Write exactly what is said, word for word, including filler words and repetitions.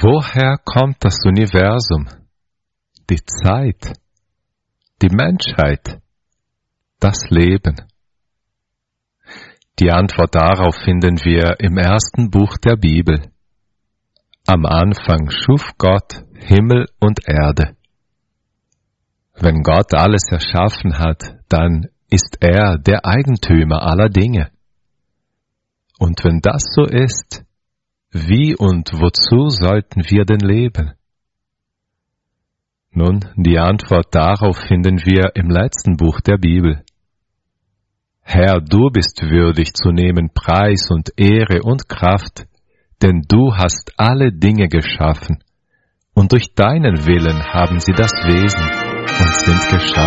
Woher kommt das Universum, die Zeit, die Menschheit, das Leben? Die Antwort darauf finden wir im ersten Buch der Bibel. Am Anfang schuf Gott Himmel und Erde. Wenn Gott alles erschaffen hat, dann ist er der Eigentümer aller Dinge. Und wenn das so ist, wie und wozu sollten wir denn leben? Nun, die Antwort darauf finden wir im letzten Buch der Bibel. Herr, du bist würdig zu nehmen Preis und Ehre und Kraft, denn du hast alle Dinge geschaffen, und durch deinen Willen haben sie das Wesen und sind geschaffen.